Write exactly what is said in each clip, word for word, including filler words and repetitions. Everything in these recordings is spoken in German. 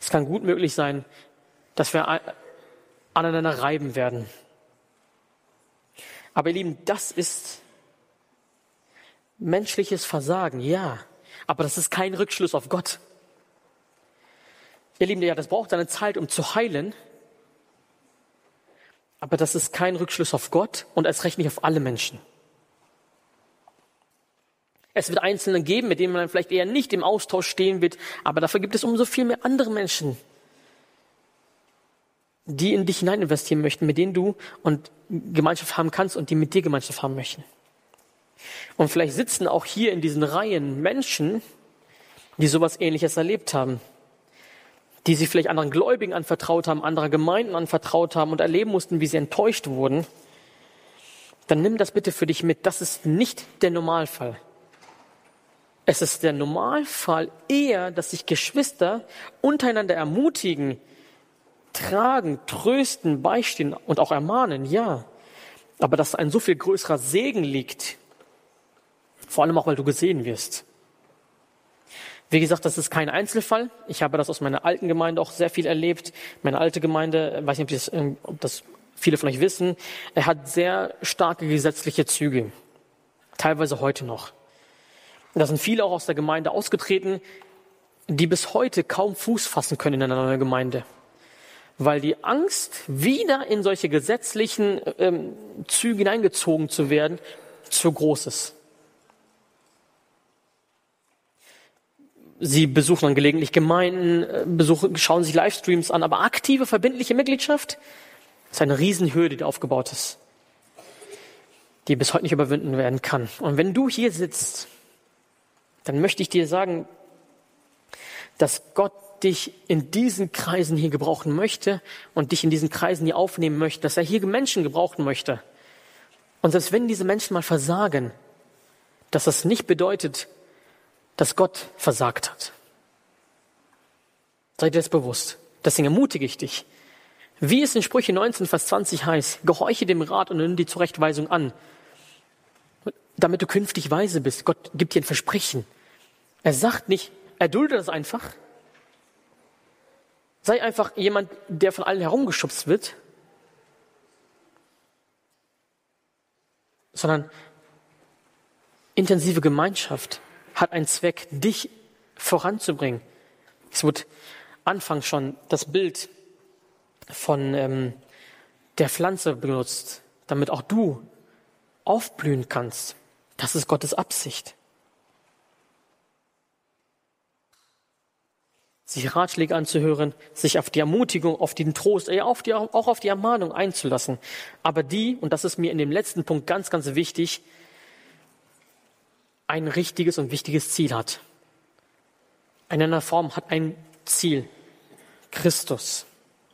Es kann gut möglich sein, dass wir aneinander reiben werden. Aber ihr Lieben, das ist menschliches Versagen, ja. Aber das ist kein Rückschluss auf Gott. Ihr Lieben, ja, das braucht eine Zeit, um zu heilen. Aber das ist kein Rückschluss auf Gott und erst recht nicht auf alle Menschen. Es wird Einzelne geben, mit denen man vielleicht eher nicht im Austausch stehen wird, aber dafür gibt es umso viel mehr andere Menschen, die in dich hinein investieren möchten, mit denen du und Gemeinschaft haben kannst und die mit dir Gemeinschaft haben möchten. Und vielleicht sitzen auch hier in diesen Reihen Menschen, die sowas Ähnliches erlebt haben, die sich vielleicht anderen Gläubigen anvertraut haben, anderer Gemeinden anvertraut haben und erleben mussten, wie sie enttäuscht wurden. Dann nimm das bitte für dich mit. Das ist nicht der Normalfall. Es ist der Normalfall eher, dass sich Geschwister untereinander ermutigen, tragen, trösten, beistehen und auch ermahnen, ja. Aber dass ein so viel größerer Segen liegt, vor allem auch, weil du gesehen wirst. Wie gesagt, das ist kein Einzelfall. Ich habe das aus meiner alten Gemeinde auch sehr viel erlebt. Meine alte Gemeinde, weiß nicht, ob das, ob das viele von euch wissen, er hat sehr starke gesetzliche Züge. Teilweise heute noch. Da sind viele auch aus der Gemeinde ausgetreten, die bis heute kaum Fuß fassen können in einer neuen Gemeinde. Weil die Angst, wieder in solche gesetzlichen ähm, Züge hineingezogen zu werden, zu groß ist. Sie besuchen dann gelegentlich Gemeinden, besuchen, schauen sich Livestreams an, aber aktive, verbindliche Mitgliedschaft ist eine Riesenhürde, die aufgebaut ist, die bis heute nicht überwunden werden kann. Und wenn du hier sitzt, dann möchte ich dir sagen, dass Gott dich in diesen Kreisen hier gebrauchen möchte und dich in diesen Kreisen hier aufnehmen möchte, dass er hier Menschen gebrauchen möchte. Und selbst wenn diese Menschen mal versagen, dass das nicht bedeutet, dass Gott versagt hat. Sei dir das bewusst. Deswegen ermutige ich dich. Wie es in Sprüche neunzehn, Vers zwanzig heißt, gehorche dem Rat und nimm die Zurechtweisung an, damit du künftig weise bist. Gott gibt dir ein Versprechen. Er sagt nicht, erdulde das einfach. Sei einfach jemand, der von allen herumgeschubst wird, sondern intensive Gemeinschaft hat einen Zweck, dich voranzubringen. Es wird anfangs schon das Bild von ähm, der Pflanze benutzt, damit auch du aufblühen kannst. Das ist Gottes Absicht. Sich Ratschläge anzuhören, sich auf die Ermutigung, auf den Trost, ja, auf die, auch auf die Ermahnung einzulassen. Aber die, und das ist mir in dem letzten Punkt ganz, ganz wichtig, ein richtiges und wichtiges Ziel hat. Eine andere Form hat ein Ziel. Christus.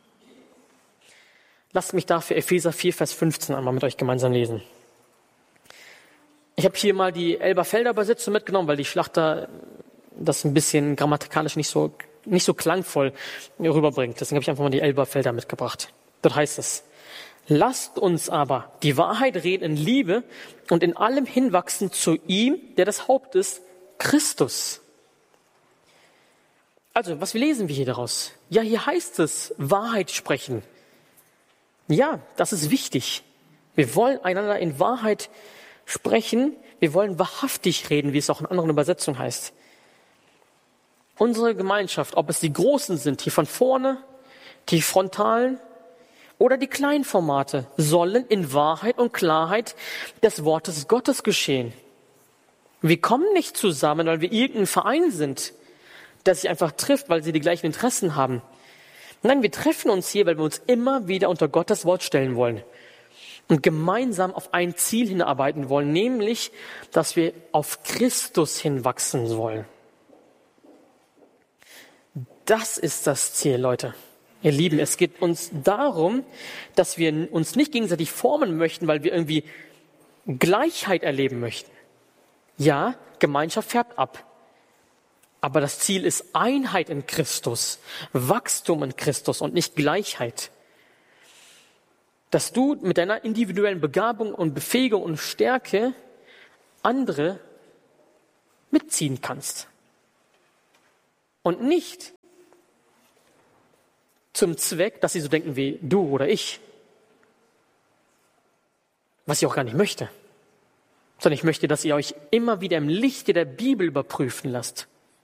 Lasst mich dafür Epheser vier, Vers fünfzehn einmal mit euch gemeinsam lesen. Ich habe hier mal die Elberfelder Übersetzung mitgenommen, weil die Schlachter das ein bisschen grammatikalisch nicht so, nicht so klangvoll rüberbringt. Deswegen habe ich einfach mal die Elberfelder mitgebracht. Dort heißt es: Lasst uns aber die Wahrheit reden in Liebe und in allem hinwachsen zu ihm, der das Haupt ist, Christus. Also, was lesen wir hier daraus? Ja, hier heißt es, Wahrheit sprechen. Ja, das ist wichtig. Wir wollen einander in Wahrheit sprechen. Wir wollen wahrhaftig reden, wie es auch in anderen Übersetzungen heißt. Unsere Gemeinschaft, ob es die Großen sind, hier von vorne, die Frontalen oder die kleinen Formate, sollen in Wahrheit und Klarheit des Wortes Gottes geschehen. Wir kommen nicht zusammen, weil wir irgendein Verein sind, der sich einfach trifft, weil sie die gleichen Interessen haben. Nein, wir treffen uns hier, weil wir uns immer wieder unter Gottes Wort stellen wollen und gemeinsam auf ein Ziel hinarbeiten wollen, nämlich, dass wir auf Christus hinwachsen wollen. Das ist das Ziel, Leute. Ihr Lieben, es geht uns darum, dass wir uns nicht gegenseitig formen möchten, weil wir irgendwie Gleichheit erleben möchten. Ja, Gemeinschaft färbt ab. Aber das Ziel ist Einheit in Christus, Wachstum in Christus und nicht Gleichheit. Dass du mit deiner individuellen Begabung und Befähigung und Stärke andere mitziehen kannst. Und nicht zum Zweck, dass sie so denken wie du oder ich. Was ich auch gar nicht möchte. Sondern ich möchte, dass ihr euch immer wieder im Lichte der Bibel überprüfen lasst.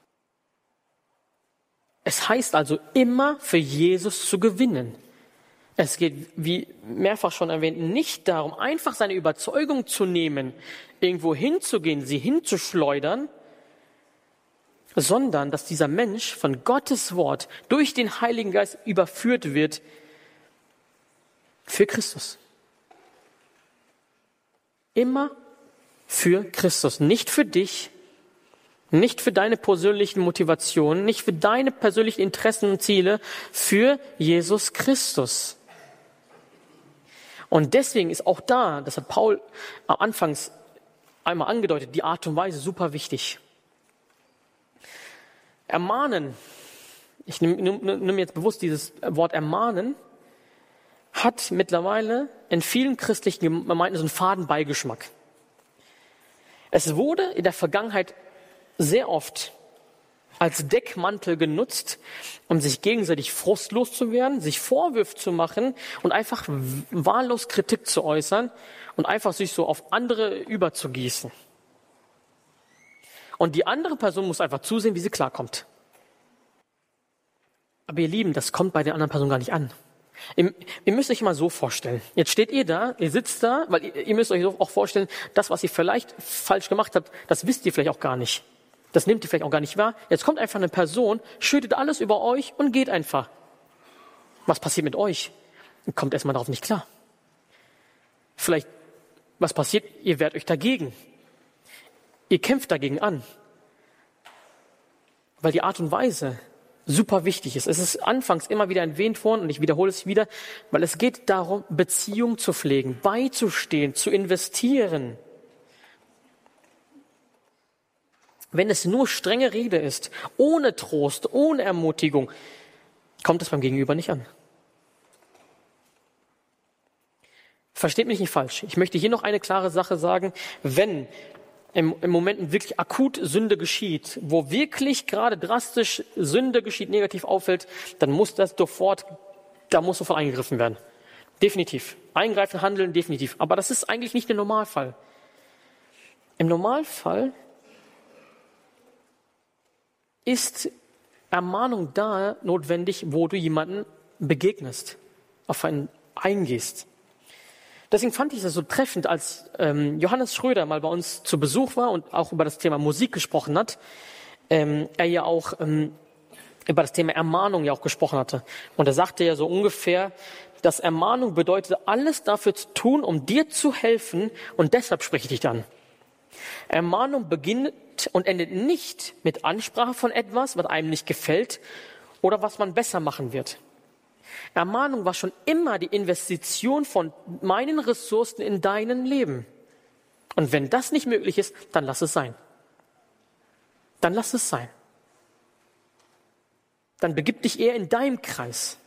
Es heißt also, immer für Jesus zu gewinnen. Es geht, wie mehrfach schon erwähnt, nicht darum, einfach seine Überzeugung zu nehmen, irgendwo hinzugehen, sie hinzuschleudern, sondern dass dieser Mensch von Gottes Wort durch den Heiligen Geist überführt wird für Christus. Immer für Christus, nicht für dich, nicht für deine persönlichen Motivationen, nicht für deine persönlichen Interessen und Ziele, für Jesus Christus. Und deswegen ist auch da, das hat Paul am Anfang einmal angedeutet, die Art und Weise super wichtig. Ermahnen, ich nehme nehm jetzt bewusst dieses Wort ermahnen, hat mittlerweile in vielen christlichen Gemeinden so einen faden Beigeschmack. Es wurde in der Vergangenheit sehr oft als Deckmantel genutzt, um sich gegenseitig frustlos zu werden, sich Vorwürfe zu machen und einfach wahllos Kritik zu äußern und einfach sich so auf andere überzugießen. Und die andere Person muss einfach zusehen, wie sie klarkommt. Aber ihr Lieben, das kommt bei der anderen Person gar nicht an. Ihr, ihr müsst euch mal so vorstellen. Jetzt steht ihr da, ihr sitzt da, weil ihr, ihr müsst euch auch vorstellen, das, was ihr vielleicht falsch gemacht habt, das wisst ihr vielleicht auch gar nicht. Das nehmt ihr vielleicht auch gar nicht wahr. Jetzt kommt einfach eine Person, schüttet alles über euch und geht einfach. Was passiert mit euch? Ihr kommt erstmal darauf nicht klar. Vielleicht, was passiert? Ihr wehrt euch dagegen. Ihr kämpft dagegen an. Weil die Art und Weise super wichtig ist. Es ist anfangs immer wieder erwähnt worden und ich wiederhole es wieder, weil es geht darum, Beziehung zu pflegen, beizustehen, zu investieren. Wenn es nur strenge Rede ist, ohne Trost, ohne Ermutigung, kommt es beim Gegenüber nicht an. Versteht mich nicht falsch. Ich möchte hier noch eine klare Sache sagen. Wenn im, im Moment wirklich akut Sünde geschieht, wo wirklich gerade drastisch Sünde geschieht, negativ auffällt, dann muss das sofort, da muss sofort eingegriffen werden. Definitiv. Eingreifen, handeln, definitiv. Aber das ist eigentlich nicht der Normalfall. Im Normalfall ist Ermahnung da notwendig, wo du jemanden begegnest, auf einen eingehst. Deswegen fand ich das so treffend, als ähm, Johannes Schröder mal bei uns zu Besuch war und auch über das Thema Musik gesprochen hat, ähm, er ja auch ähm, über das Thema Ermahnung ja auch gesprochen hatte. Und er sagte ja so ungefähr, dass Ermahnung bedeutet, alles dafür zu tun, um dir zu helfen und deshalb spreche ich dich an. Ermahnung beginnt und endet nicht mit Ansprache von etwas, was einem nicht gefällt oder was man besser machen wird. Ermahnung war schon immer die Investition von meinen Ressourcen in deinem Leben. Und wenn das nicht möglich ist, dann lass es sein. Dann lass es sein. Dann begib dich eher in deinem Kreis.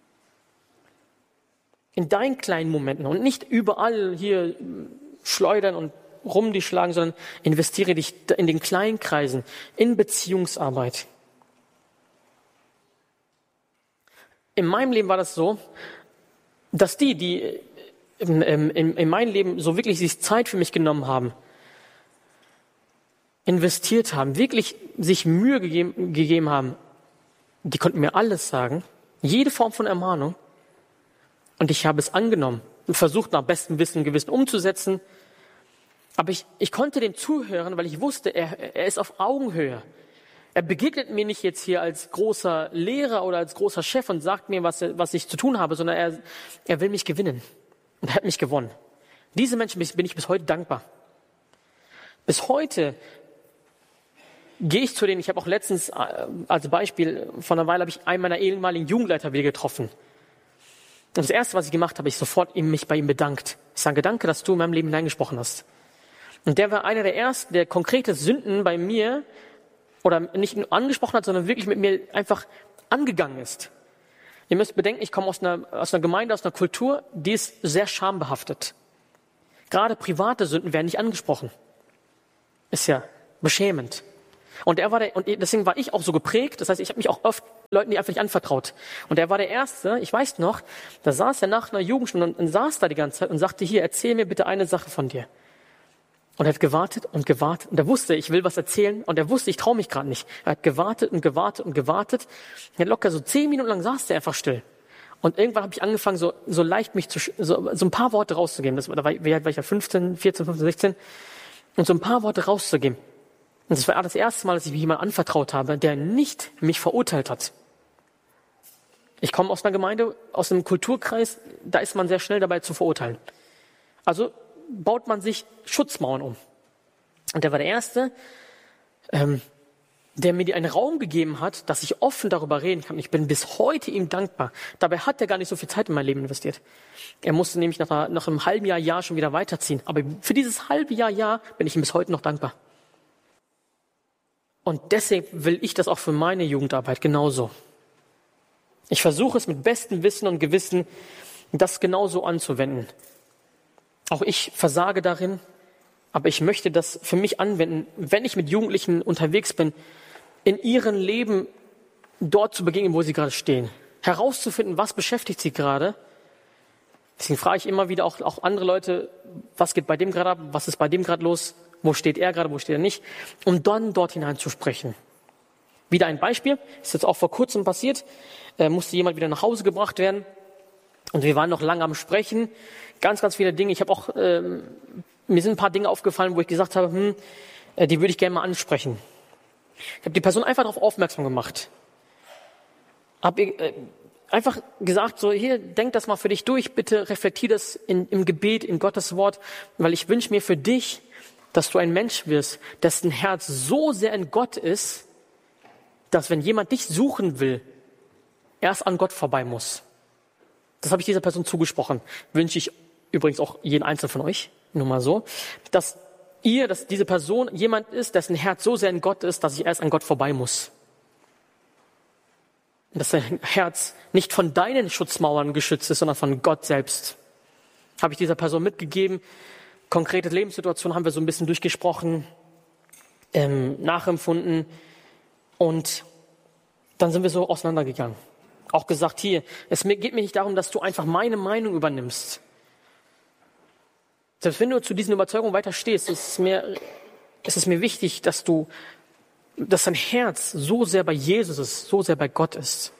In deinen kleinen Momenten und nicht überall hier schleudern und rum die schlagen, sondern investiere dich in den kleinen Kreisen, in Beziehungsarbeit. In meinem Leben war das so, dass die, die in, in, in meinem Leben so wirklich sich Zeit für mich genommen haben, investiert haben, wirklich sich Mühe gegeben, gegeben haben, die konnten mir alles sagen, jede Form von Ermahnung. Und ich habe es angenommen und versucht nach bestem Wissen und Gewissen umzusetzen. Aber ich, ich konnte dem zuhören, weil ich wusste, er, er ist auf Augenhöhe. Er begegnet mir nicht jetzt hier als großer Lehrer oder als großer Chef und sagt mir, was, was ich zu tun habe, sondern er, er will mich gewinnen. Und er hat mich gewonnen. Diese Menschen bin ich bis heute dankbar. Bis heute gehe ich zu denen, ich habe auch letztens als Beispiel, vor einer Weile habe ich einen meiner ehemaligen Jugendleiter wieder getroffen. Und das Erste, was ich gemacht habe, ich sofort mich bei ihm bedankt. Ich sage, danke, dass du in meinem Leben hineingesprochen hast. Und der war einer der Ersten, der konkrete Sünden bei mir oder nicht nur angesprochen hat, sondern wirklich mit mir einfach angegangen ist. Ihr müsst bedenken, ich komme aus einer, aus einer Gemeinde, aus einer Kultur, die ist sehr schambehaftet. Gerade private Sünden werden nicht angesprochen. Ist ja beschämend. Und er war der, und deswegen war ich auch so geprägt. Das heißt, ich habe mich auch oft Leuten, die einfach nicht anvertraut. Und er war der Erste, ich weiß noch, da saß er nach einer Jugendstunde und, und saß da die ganze Zeit und sagte, hier, erzähl mir bitte eine Sache von dir. Und er hat gewartet und gewartet. Und er wusste, ich will was erzählen. Und er wusste, ich traue mich gerade nicht. Er hat gewartet und gewartet und gewartet. Er hat locker so zehn Minuten lang saß er einfach still. Und irgendwann habe ich angefangen, so, so leicht mich zu, so, so ein paar Worte rauszugeben. Das war, da war, war ich ja fünfzehn, vierzehn, fünfzehn, sechzehn. Und so ein paar Worte rauszugeben. Und das war das erste Mal, dass ich mich jemand anvertraut habe, der nicht mich verurteilt hat. Ich komme aus einer Gemeinde, aus einem Kulturkreis, da ist man sehr schnell dabei zu verurteilen. Also baut man sich Schutzmauern um. Und der war der Erste, ähm, der mir einen Raum gegeben hat, dass ich offen darüber reden kann. Ich bin bis heute ihm dankbar. Dabei hat er gar nicht so viel Zeit in mein Leben investiert. Er musste nämlich nach, einer, nach einem halben Jahr, Jahr schon wieder weiterziehen. Aber für dieses halbe Jahr, Jahr bin ich ihm bis heute noch dankbar. Und deswegen will ich das auch für meine Jugendarbeit genauso. Ich versuche es mit bestem Wissen und Gewissen, das genauso anzuwenden. Auch ich versage darin, aber ich möchte das für mich anwenden, wenn ich mit Jugendlichen unterwegs bin, in ihrem Leben dort zu begegnen, wo sie gerade stehen. Herauszufinden, was beschäftigt sie gerade. Deswegen frage ich immer wieder auch, auch andere Leute, was geht bei dem gerade ab, was ist bei dem gerade los, wo steht er gerade, wo steht er nicht, um dann dort hineinzusprechen. Wieder ein Beispiel, ist jetzt auch vor kurzem passiert, äh, musste jemand wieder nach Hause gebracht werden und wir waren noch lange am Sprechen, ganz, ganz viele Dinge. Ich habe auch, ähm, mir sind ein paar Dinge aufgefallen, wo ich gesagt habe, hm, äh, die würde ich gerne mal ansprechen. Ich habe die Person einfach darauf aufmerksam gemacht. Habe äh, einfach gesagt, so hier, denk das mal für dich durch, bitte reflektier das in, im Gebet, in Gottes Wort, weil ich wünsche mir für dich, dass du ein Mensch wirst, dessen Herz so sehr in Gott ist, dass wenn jemand dich suchen will, erst an Gott vorbei muss. Das habe ich dieser Person zugesprochen. Wünsche ich übrigens auch jeden Einzelnen von euch, nur mal so, dass ihr, dass diese Person jemand ist, dessen Herz so sehr in Gott ist, dass ich erst an Gott vorbei muss. Und dass dein Herz nicht von deinen Schutzmauern geschützt ist, sondern von Gott selbst. Habe ich dieser Person mitgegeben. Konkrete Lebenssituationen haben wir so ein bisschen durchgesprochen, ähm, nachempfunden und dann sind wir so auseinandergegangen. Auch gesagt, hier, es geht mir nicht darum, dass du einfach meine Meinung übernimmst. Selbst wenn du zu diesen Überzeugungen weiter stehst, ist es mir, ist es mir wichtig, dass du, dass dein Herz so sehr bei Jesus ist, so sehr bei Gott ist.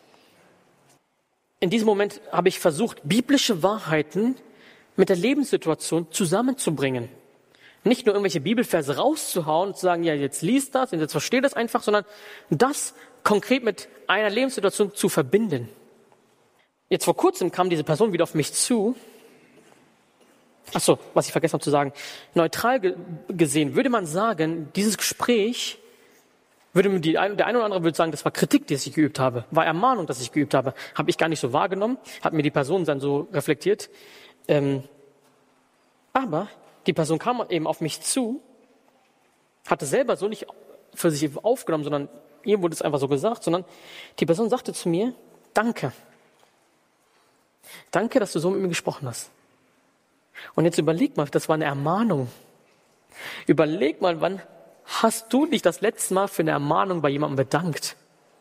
In diesem Moment habe ich versucht, biblische Wahrheiten mit der Lebenssituation zusammenzubringen. Nicht nur irgendwelche Bibelverse rauszuhauen und zu sagen, ja, jetzt liest das und jetzt versteh das einfach, sondern das konkret mit einer Lebenssituation zu verbinden. Jetzt vor kurzem kam diese Person wieder auf mich zu. Ach so, was ich vergessen habe zu sagen. Neutral ge- gesehen würde man sagen, dieses Gespräch, würde mir die, der eine oder andere würde sagen, das war Kritik, die ich geübt habe, war Ermahnung, dass ich geübt habe. Habe ich gar nicht so wahrgenommen, hat mir die Person dann so reflektiert. Ähm, aber die Person kam eben auf mich zu, hatte selber so nicht für sich aufgenommen, sondern ihr wurde es einfach so gesagt, sondern die Person sagte zu mir, danke. Danke, dass du so mit mir gesprochen hast. Und jetzt überleg mal, das war eine Ermahnung. Überleg mal, wann hast du dich das letzte Mal für eine Ermahnung bei jemandem bedankt?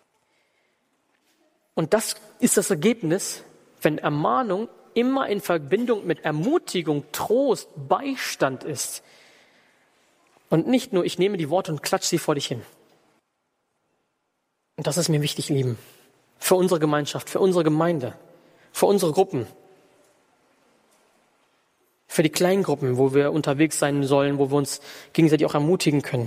Und das ist das Ergebnis, wenn Ermahnung immer in Verbindung mit Ermutigung, Trost, Beistand ist. Und nicht nur, ich nehme die Worte und klatsche sie vor dich hin. Und das ist mir wichtig, Lieben. Für unsere Gemeinschaft, für unsere Gemeinde, für unsere Gruppen. Für die Kleingruppen, wo wir unterwegs sein sollen, wo wir uns gegenseitig auch ermutigen können.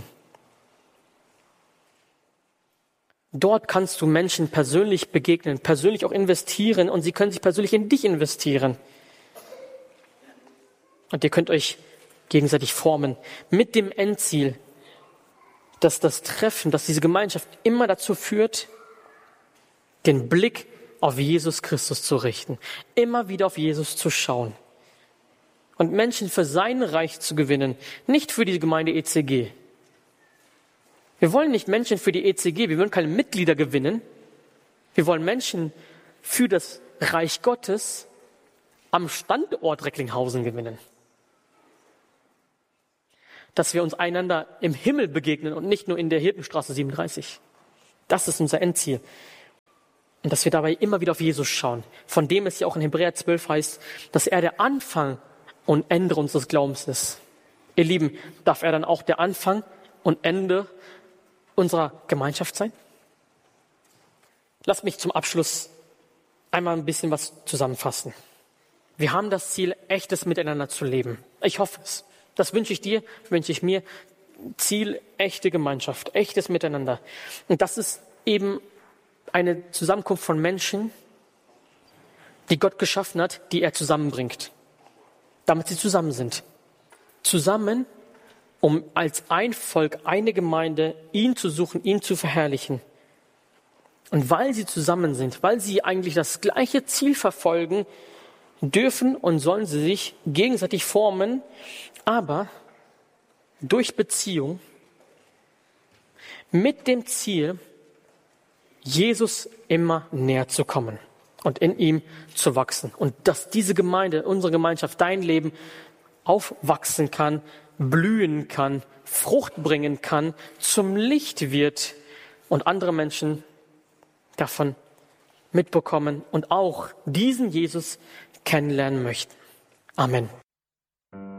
Dort kannst du Menschen persönlich begegnen, persönlich auch investieren und sie können sich persönlich in dich investieren. Und ihr könnt euch gegenseitig formen mit dem Endziel, dass das Treffen, dass diese Gemeinschaft immer dazu führt, den Blick auf Jesus Christus zu richten, immer wieder auf Jesus zu schauen und Menschen für sein Reich zu gewinnen, nicht für die Gemeinde E C G. Wir wollen nicht Menschen für die E C G, wir wollen keine Mitglieder gewinnen. Wir wollen Menschen für das Reich Gottes am Standort Recklinghausen gewinnen. dass wir uns einander im Himmel begegnen und nicht nur in der Hirtenstraße siebenunddreißig. Das ist unser Endziel. Und dass wir dabei immer wieder auf Jesus schauen, von dem es ja auch in Hebräer zwölf heißt, dass er der Anfang und Ende unseres Glaubens ist. Ihr Lieben, darf er dann auch der Anfang und Ende unserer Gemeinschaft sein? Lasst mich zum Abschluss einmal ein bisschen was zusammenfassen. Wir haben das Ziel, echtes Miteinander zu leben. Ich hoffe es. Das wünsche ich dir, wünsche ich mir. Ziel, echte Gemeinschaft, echtes Miteinander. Und das ist eben eine Zusammenkunft von Menschen, die Gott geschaffen hat, die er zusammenbringt, damit sie zusammen sind. Zusammen, um als ein Volk, eine Gemeinde, ihn zu suchen, ihn zu verherrlichen. Und weil sie zusammen sind, weil sie eigentlich das gleiche Ziel verfolgen, dürfen und sollen sie sich gegenseitig formen, aber durch Beziehung mit dem Ziel, Jesus immer näher zu kommen und in ihm zu wachsen. Und dass diese Gemeinde, unsere Gemeinschaft, dein Leben aufwachsen kann, blühen kann, Frucht bringen kann, zum Licht wird und andere Menschen davon mitbekommen und auch diesen Jesus kennenlernen möchten. Amen.